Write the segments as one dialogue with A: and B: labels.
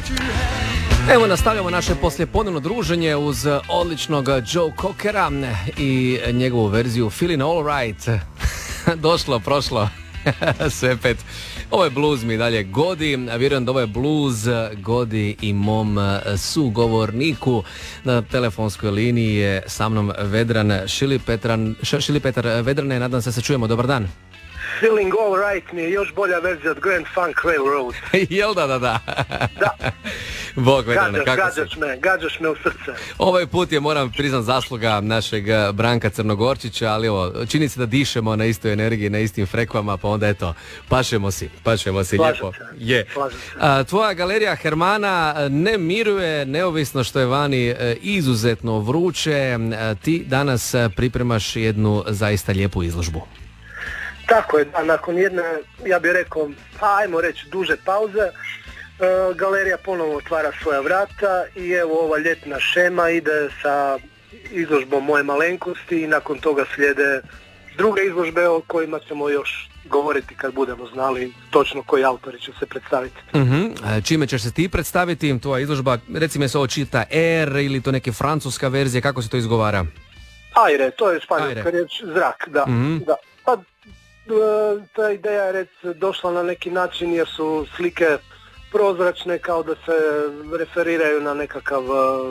A: Evo nastavljamo naše poslijepodnevno druženje uz odličnog Joe Cockera i njegovu verziju Feeling Alright. Došlo, prošlo, sve pet. Ovo je blues mi dalje godi, a vjerujem da ovo je blues godi i mom sugovorniku. Na telefonskoj liniji je sa mnom Vedran Šilipetar. Vedrane, nadam se čujemo, dobar dan.
B: Feeling Alright mi je još bolja verzija od Grand Funk Railroad.
A: Jel da?
B: Da.
A: Bog, Vedrane, kako si?
B: Gađaš me u srce.
A: Ovaj put je, moram priznat, zasluga našeg Branka Crnogorčića, ali evo, čini se da dišemo na istoj energiji, na istim frekvama, pa onda eto, pašemo si lijepo. Je. Tvoja galerija Hermana ne miruje, neovisno što je vani izuzetno vruće. Ti danas pripremaš jednu zaista lijepu izložbu.
B: Tako je, da, nakon jedne, ja bih rekao, ajmo reći duže pauze, galerija ponovo otvara svoja vrata i evo ova ljetna šema ide sa izložbom Moje malenkosti i nakon toga slijede druge izložbe o kojima ćemo još govoriti kad budemo znali točno koji autori će se predstaviti.
A: Čime ćeš se ti predstaviti, tvoja izložba, recimo se ovo čita R ili to neke francuska verzija, kako se to izgovara?
B: Aire, to je španjolska riječ, zrak, da. Da. Pa ta ideja je došla na neki način jer su slike prozračne, kao da se referiraju na nekakav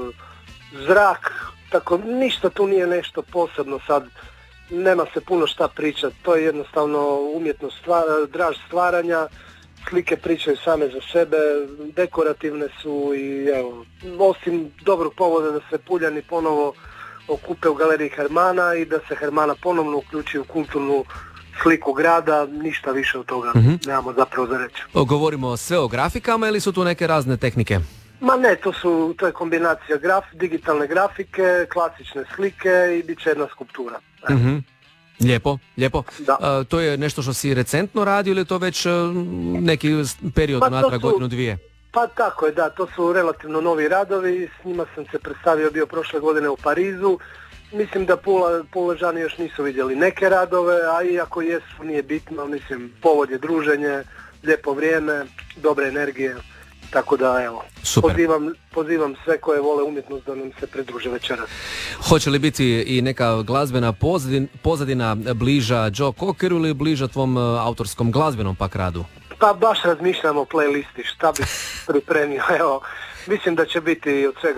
B: zrak, tako ništa tu nije nešto posebno sad, nema se puno šta pričati, to je jednostavno umjetno draž stvaranja, slike pričaju same za sebe, dekorativne su i evo, osim dobrog povoda da se Puljani ponovo okupe u galeriji Hermana i da se Hermana ponovno uključi u kulturnu sliku grada, ništa više od toga nemamo zapravo za reći.
A: Govorimo sve o grafikama ili su tu neke razne tehnike?
B: Ma ne, to je kombinacija digitalne grafike, klasične slike i bit će jedna skulptura.
A: Lijepo. To je nešto što si recentno radio ili je to već neki period natrag godinu dvije?
B: Pa tako je, da, to su relativno novi radovi, s njima sam se predstavio bio prošle godine u Parizu. Mislim da Puležani još nisu vidjeli neke radove, a iako jesu, nije bitno, mislim, povod je druženje, lijepo vrijeme, dobre energije, tako da evo, pozivam sve koje vole umjetnost da nam se pridruže večeras.
A: Hoće li biti i neka glazbena pozadina bliža Joe Cockeru ili bliža tvom autorskom glazbenom pak radu?
B: Pa baš razmišljam o playlisti, šta bi pripremio, evo, mislim da će biti od svega